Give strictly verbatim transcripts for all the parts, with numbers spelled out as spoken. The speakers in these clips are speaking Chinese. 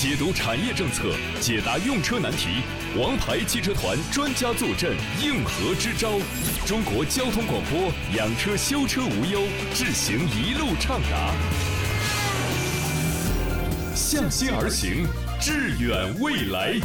解读产业政策，解答用车难题。王牌汽车团专家坐镇，应何支招？中国交通广播，养车修车无忧，智行一路畅达。向心而行，致远未来。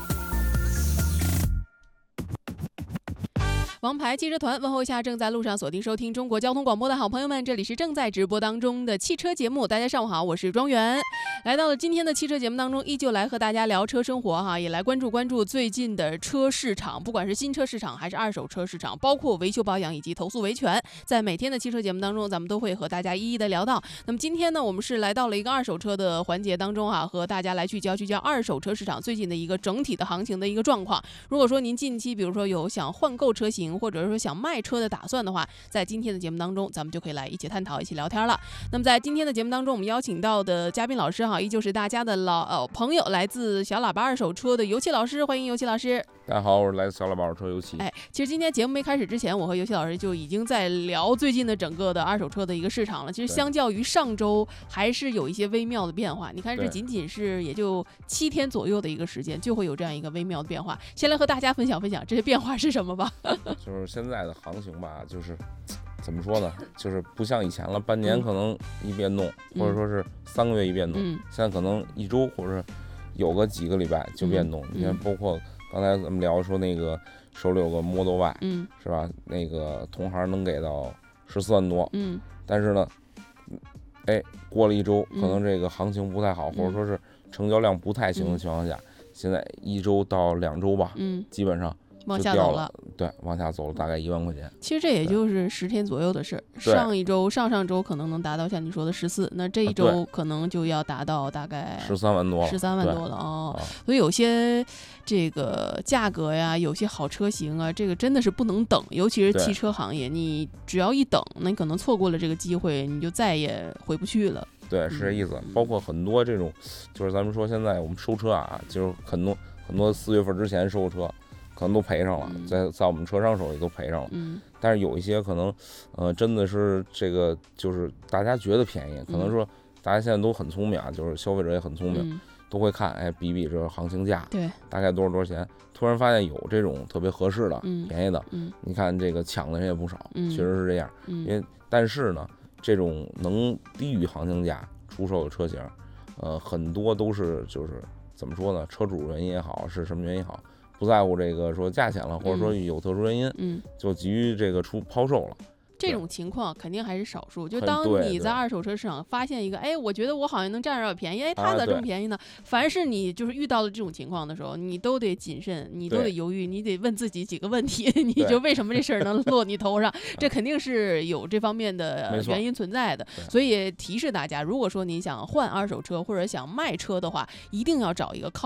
王牌汽车团问候一下正在路上锁定收听中国交通广播的好朋友们，这里是正在直播当中的汽车节目。大家上午好，我是庄园，来到了今天的汽车节目当中，依旧来和大家聊车生活哈，也来关注关注最近的车市场，不管是新车市场还是二手车市场，包括维修保养以及投诉维权，在每天的汽车节目当中，咱们都会和大家一一的聊到。那么今天呢，我们是来到了一个二手车的环节当中哈，和大家来聚焦聚焦二手车市场最近的一个整体的行情的一个状况。如果说您近期比如说有想换购车型，或者是说想卖车的打算的话，在今天的节目当中，咱们就可以来一起探讨、一起聊天了。那么在今天的节目当中，我们邀请到的嘉宾老师哈，依旧是大家的老、呃、朋友，来自小喇叭二手车的油漆老师，欢迎油漆老师。 大家好，我是来自小喇叭二手车油漆。 哎，其实今天节目没开始之前，我和油漆老师就已经在聊最近的整个的二手车的一个市场了。其实相较于上周，还是有一些微妙的变化。你看，这仅仅是也就七天左右的一个时间，就会有这样一个微妙的变化。先来和大家分享分享这些变化是什么吧。 就是现在的行情吧，就是怎么说呢，就是不像以前了，半年可能一变动，嗯、或者说是三个月一变动，嗯、现在可能一周或者有个几个礼拜就变动。你、嗯、看，包括刚才咱们聊说那个手里有个 Model Y， 嗯，是吧？那个同行能给到十四万多，嗯，但是呢，哎，过了一周，可能这个行情不太好，嗯、或者说是成交量不太行的情况下，嗯、现在一周到两周吧，嗯，基本上。 往下走了， 对，往下走了大概一万块钱。 其实这也就是十天左右的事。上一周、上上周可能能达到像你说的十四，那这一周可能就要达到大概十三万多， 十三万多了哦。所以有些这个价格呀，有些好车型啊，这个真的是不能等，尤其是汽车行业，你只要一等，那你可能错过了这个机会，你就再也回不去了。 对，是这意思。嗯、包括很多这种，就是咱们说现在我们收车啊，就是很多很多四月份之前收车。可能都赔上了，在在我们车商手里都赔上了，嗯，但是有一些可能，呃，真的是这个就是大家觉得便宜，可能说大家现在都很聪明啊，就是消费者也很聪明，嗯、都会看，哎，比比这行情价， 对，大概多少多少钱，突然发现有这种特别合适的、嗯、便宜的，嗯，你看这个抢的人也不少，嗯、确实是这样，嗯，因为但是呢，这种能低于行情价出售的车型，呃，很多都是就是怎么说呢，车主原因也好，是什么原因好。不在乎这个说价钱了，或者说有特殊原因，嗯，就急于这个出抛售了。 这种情况肯定还是少数。就当你在二手车市场发现一个，哎，我觉得我好像能占着便宜，哎，他咋这么便宜呢？啊、凡是你就是遇到了这种情况的时候，你都得谨慎，你都得犹豫，你得问自己几个问题：你就为什么这事儿能落你头上？这肯定是有这方面的原因存在的。所以提示大家，如果说你想换二手车或者想卖车的话，一定要找一个靠